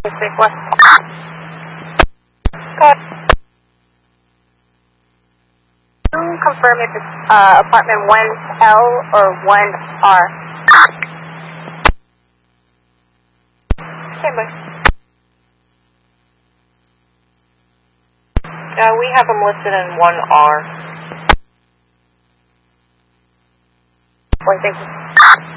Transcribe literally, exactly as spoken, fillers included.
West. Good. Can you confirm if it's uh, apartment one L or one R? Okay, bye. Uh, we have them listed in one R. One, thank you.